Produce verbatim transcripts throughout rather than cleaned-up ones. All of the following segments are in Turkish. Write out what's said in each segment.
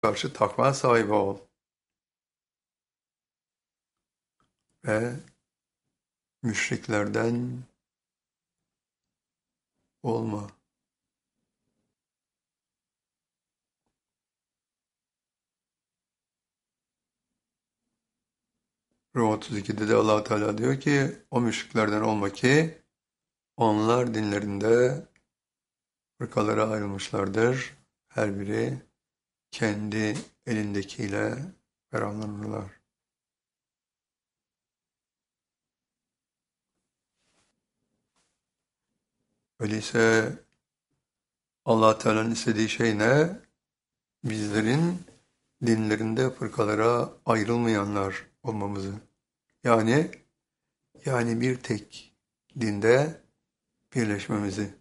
karşı takva sahibi ol ve müşriklerden olma. Rum otuz ikide de Allah Teala diyor ki o müşriklerden olma ki onlar dinlerinde fırkalara ayrılmışlardır. Her biri kendi elindekiyle ferahlanırlar. Öyleyse Allah Teala'nın istediği şey ne? Bizlerin dinlerinde fırkalara ayrılmayanlar olmamızı. Yani yani bir tek dinde birleşmemizi.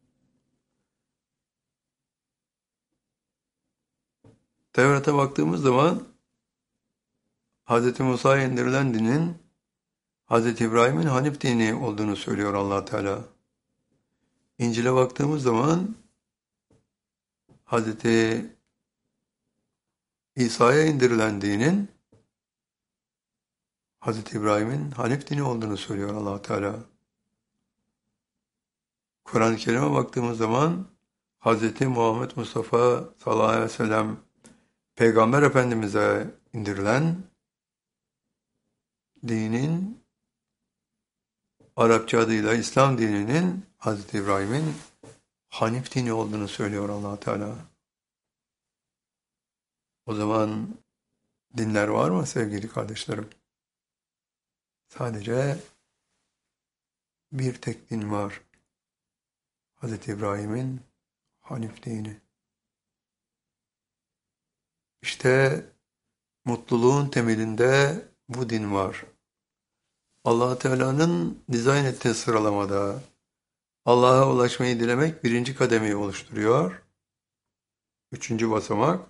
Tevrat'a baktığımız zaman Hz. Musa'ya indirilen dinin Hz. İbrahim'in Hanif dini olduğunu söylüyor Allah Teala. İncil'e baktığımız zaman Hz. İsa'ya indirilen dinin Hz. İbrahim'in Hanif dini olduğunu söylüyor Allah Teala. Kur'an-ı Kerim'e baktığımız zaman Hz. Muhammed Mustafa sallallahu aleyhi ve sellem Peygamber Efendimiz'e indirilen dinin Arapça adıyla İslam dininin Hz. İbrahim'in Hanif dini olduğunu söylüyor Allah Teala. O zaman dinler var mı sevgili kardeşlerim? Sadece bir tek din var. Hz. İbrahim'in Hanif dini. İşte mutluluğun temelinde bu din var. Allah Teala'nın dizayn ettiği sıralamada Allah'a ulaşmayı dilemek birinci kademeyi oluşturuyor. Üçüncü basamak.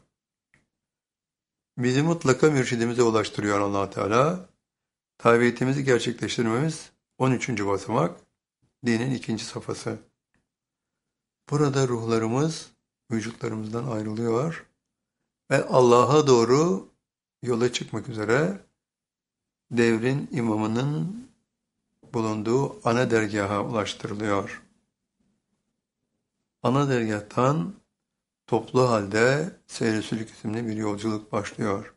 Bizi mutlaka mürşidimize ulaştırıyor Allah Teala. Tabiyetimizi gerçekleştirmemiz on üçüncü basamak. Dinin ikinci safhası. Burada ruhlarımız vücutlarımızdan ayrılıyor ve Allah'a doğru yola çıkmak üzere devrin imamının bulunduğu ana dergaha ulaştırılıyor. Ana dergahtan toplu halde Seyr-i Sülük isimli bir yolculuk başlıyor.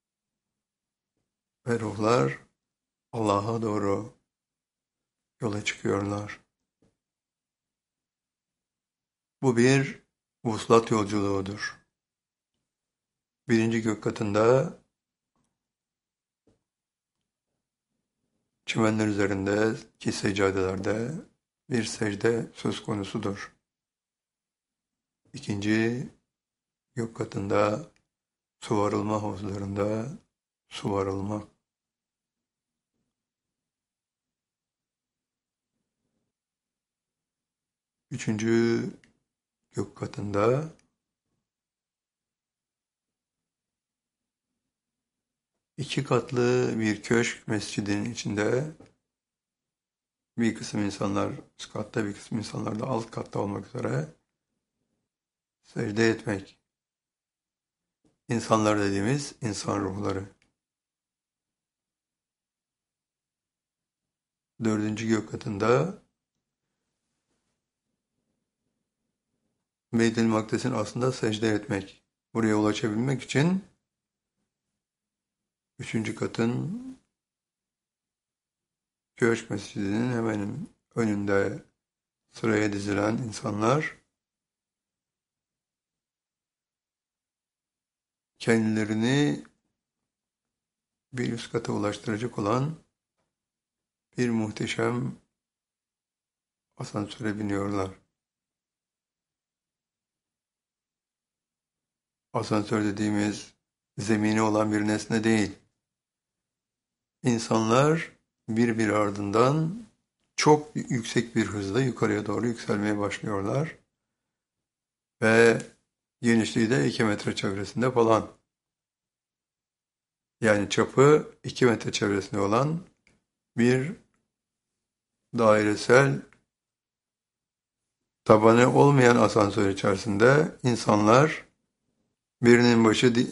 Ve ruhlar Allah'a doğru yola çıkıyorlar. Bu bir vuslat yolculuğudur. Birinci gök katında çimenler üzerindeki seccadelerde bir secde söz konusudur. İkinci gök katında su varılma havuzlarında su varılmak. Üçüncü gök katında iki katlı bir köşk mescidin içinde bir kısım insanlar üst katta, bir kısım insanlar da alt katta olmak üzere secde etmek. İnsanlar dediğimiz insan ruhları. Dördüncü gök katında Beyt-i Makdes'in aslında secde etmek. Buraya ulaşabilmek için üçüncü katın köşk mescidinin hemen önünde sıraya dizilen insanlar kendilerini bir üst kata ulaştıracak olan bir muhteşem asansöre biniyorlar. Asansör dediğimiz zemini olan bir nesne değil. İnsanlar birbiri ardından çok yüksek bir hızla yukarıya doğru yükselmeye başlıyorlar. Ve genişliği de iki metre çevresinde falan. Yani çapı iki metre çevresinde olan bir dairesel tabanı olmayan asansör içerisinde insanlar Birinin başı